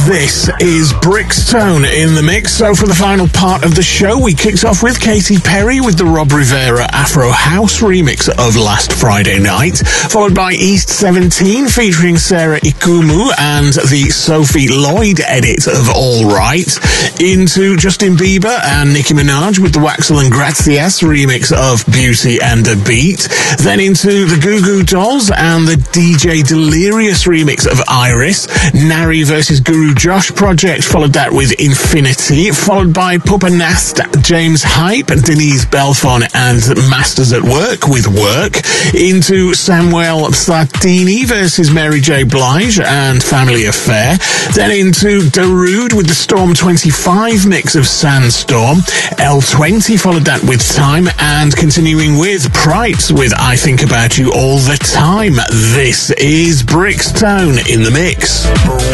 This is Brixtone in the mix. So for the final part of the show, we kicked off with Katy Perry with the Rob Rivera Afro House remix of Last Friday Night, followed by East 17 featuring Sarah Ikumu and the Sophie Lloyd edit of All Right, into Justin Bieber and Nicki Minaj with the Waxel and Grazias remix of Beauty and a Beat, then into the Goo Goo Dolls and the DJ Delirious remix of Iris, Nari vs Guru Josh project, followed that with Infinity, followed by Pupa Nast, James Hype, Denise Belfon and Masters at Work with Work, into Samuel Sartini versus Mary J. Blige and Family Affair, then into Darude with the Storm 25 mix of Sandstorm, L20 followed that with Time, and continuing with Prites with I Think About You All the Time. This is Brixtone in the mix.